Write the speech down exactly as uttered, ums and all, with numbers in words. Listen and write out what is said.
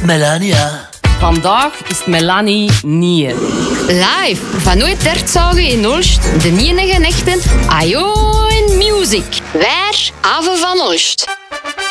Melania. Vandaag is Melanie niet. Live van Nooit Dertzagen in Olst, de enige echte Ajo in Music. Waar Ave van Olst.